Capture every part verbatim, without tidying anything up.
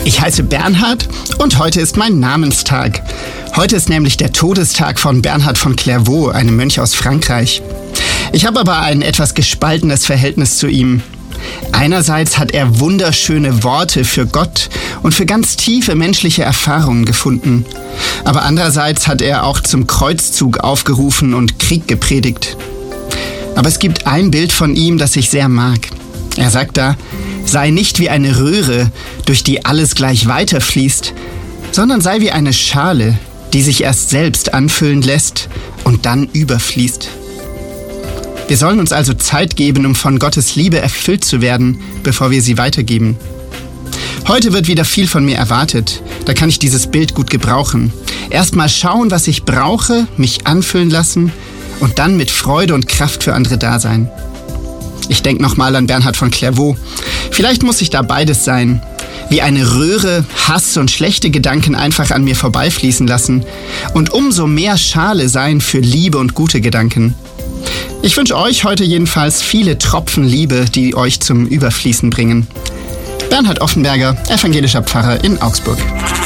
Ich heiße Bernhard und heute ist mein Namenstag. Heute ist nämlich der Todestag von Bernhard von Clairvaux, einem Mönch aus Frankreich. Ich habe aber ein etwas gespaltenes Verhältnis zu ihm. Einerseits hat er wunderschöne Worte für Gott und für ganz tiefe menschliche Erfahrungen gefunden. Aber andererseits hat er auch zum Kreuzzug aufgerufen und Krieg gepredigt. Aber es gibt ein Bild von ihm, das ich sehr mag. Er sagt da, sei nicht wie eine Röhre, durch die alles gleich weiterfließt, sondern sei wie eine Schale, die sich erst selbst anfüllen lässt und dann überfließt. Wir sollen uns also Zeit geben, um von Gottes Liebe erfüllt zu werden, bevor wir sie weitergeben. Heute wird wieder viel von mir erwartet. Da kann ich dieses Bild gut gebrauchen. Erst mal schauen, was ich brauche, mich anfüllen lassen und dann mit Freude und Kraft für andere da sein. Ich denke nochmal an Bernhard von Clairvaux. Vielleicht muss ich da beides sein. Wie eine Röhre Hass und schlechte Gedanken einfach an mir vorbeifließen lassen und umso mehr Schale sein für Liebe und gute Gedanken. Ich wünsche euch heute jedenfalls viele Tropfen Liebe, die euch zum Überfließen bringen. Bernhard Offenberger, evangelischer Pfarrer in Augsburg.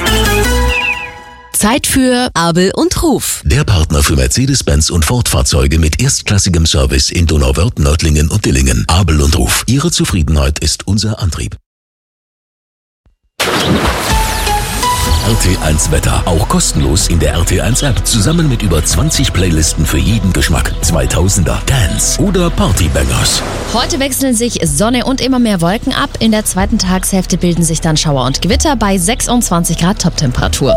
Zeit für Abel und Ruf. Der Partner für Mercedes-Benz und Ford-Fahrzeuge mit erstklassigem Service in Donauwörth, Nördlingen und Dillingen. Abel und Ruf. Ihre Zufriedenheit ist unser Antrieb. R T eins Wetter. Auch kostenlos in der R T eins App. Zusammen mit über zwanzig Playlisten für jeden Geschmack. zweitausender, Dance oder Partybangers. Heute wechseln sich Sonne und immer mehr Wolken ab. In der zweiten Tagshälfte bilden sich dann Schauer und Gewitter bei sechsundzwanzig Grad Toptemperatur.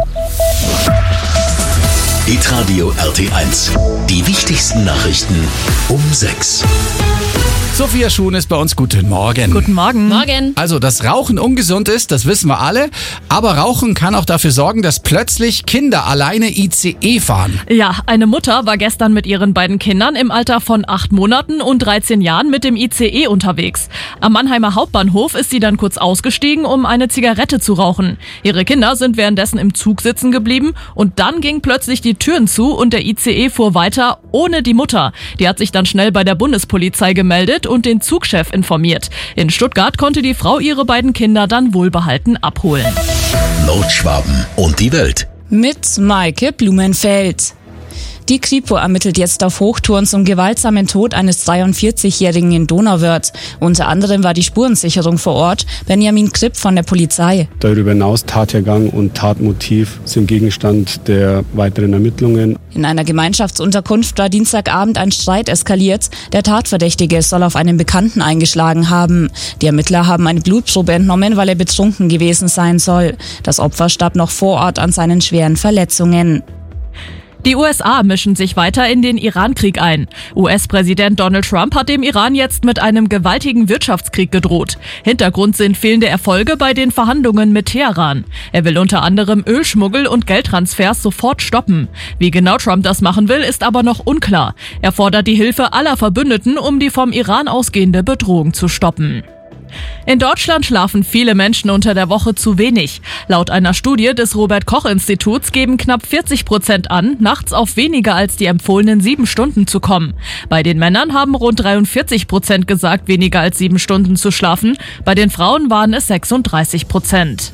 Hitradio R T eins. Die wichtigsten Nachrichten um sechs. Sophia Schuhn ist bei uns. Guten Morgen. Guten Morgen. Morgen. Also, dass Rauchen ungesund ist, das wissen wir alle. Aber Rauchen kann auch dafür sorgen, dass plötzlich Kinder alleine I C E fahren. Ja, eine Mutter war gestern mit ihren beiden Kindern im Alter von acht Monaten und dreizehn Jahren mit dem I C E unterwegs. Am Mannheimer Hauptbahnhof ist sie dann kurz ausgestiegen, um eine Zigarette zu rauchen. Ihre Kinder sind währenddessen im Zug sitzen geblieben und dann gingen plötzlich die Türen zu und der I C E fuhr weiter ohne die Mutter. Die hat sich dann schnell bei der Bundespolizei gemeldet und den Zugchef informiert. In Stuttgart konnte die Frau ihre beiden Kinder dann wohlbehalten abholen. Nordschwaben und die Welt. Mit Maike Blumenfeld. Die Kripo ermittelt jetzt auf Hochtouren zum gewaltsamen Tod eines dreiundvierzigjährigen in Donauwörth. Unter anderem war die Spurensicherung vor Ort. Benjamin Kripp von der Polizei. Darüber hinaus Tathergang und Tatmotiv sind Gegenstand der weiteren Ermittlungen. In einer Gemeinschaftsunterkunft war Dienstagabend ein Streit eskaliert. Der Tatverdächtige soll auf einen Bekannten eingeschlagen haben. Die Ermittler haben eine Blutprobe entnommen, weil er betrunken gewesen sein soll. Das Opfer starb noch vor Ort an seinen schweren Verletzungen. Die U S A mischen sich weiter in den Iran-Krieg ein. U S-Präsident Donald Trump hat dem Iran jetzt mit einem gewaltigen Wirtschaftskrieg gedroht. Hintergrund sind fehlende Erfolge bei den Verhandlungen mit Teheran. Er will unter anderem Ölschmuggel und Geldtransfers sofort stoppen. Wie genau Trump das machen will, ist aber noch unklar. Er fordert die Hilfe aller Verbündeten, um die vom Iran ausgehende Bedrohung zu stoppen. In Deutschland schlafen viele Menschen unter der Woche zu wenig. Laut einer Studie des Robert-Koch-Instituts geben knapp vierzig Prozent an, nachts auf weniger als die empfohlenen sieben Stunden zu kommen. Bei den Männern haben rund dreiundvierzig Prozent gesagt, weniger als sieben Stunden zu schlafen. Bei den Frauen waren es sechsunddreißig Prozent.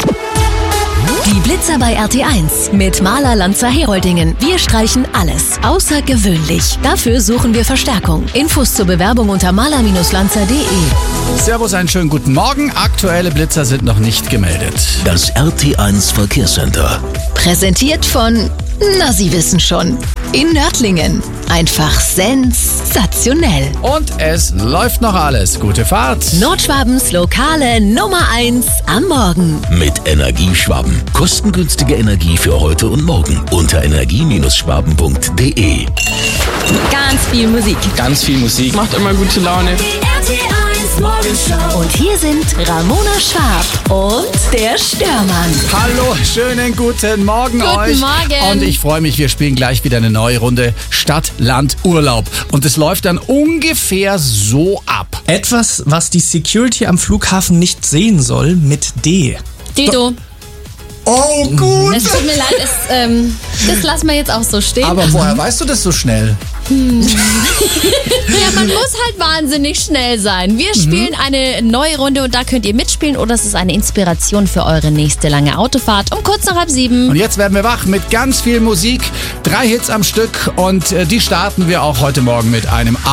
Die Blitzer bei R T eins mit Maler Lanzer Heroldingen. Wir streichen alles außergewöhnlich. Dafür suchen wir Verstärkung. Infos zur Bewerbung unter maler Lanzer punkt de. Servus, einen schönen guten Morgen. Aktuelle Blitzer sind noch nicht gemeldet. Das R T eins Verkehrscenter. Präsentiert von, na Sie wissen schon, in Nördlingen. Einfach sensationell. Und es läuft noch alles. Gute Fahrt. Nordschwabens lokale Nummer eins am Morgen. Mit Energieschwaben. Kostengünstige Energie für heute und morgen. Unter energie schwaben punkt de. Ganz viel Musik. Ganz viel Musik. Macht immer gute Laune. Die R T eins Morgenshow. Und hier sind Ramona Schwab und der Störmann. Hallo, schönen guten Morgen Guten euch. Morgen. Und ich freue mich, wir spielen gleich wieder eine neue Runde Stadt, Land, Urlaub. Und es läuft dann ungefähr so ab. Etwas, was die Security am Flughafen nicht sehen soll, mit D. Dido. Oh, gut. Es tut mir leid, es, ähm, das lassen wir jetzt auch so stehen. Aber woher weißt du das so schnell? Hm. Ja, man muss halt wahnsinnig schnell sein. Wir spielen mhm. eine neue Runde und da könnt ihr mitspielen oder es ist eine Inspiration für eure nächste lange Autofahrt um kurz nach halb sieben. Und jetzt werden wir wach mit ganz viel Musik. Drei Hits am Stück und äh, die starten wir auch heute Morgen mit einem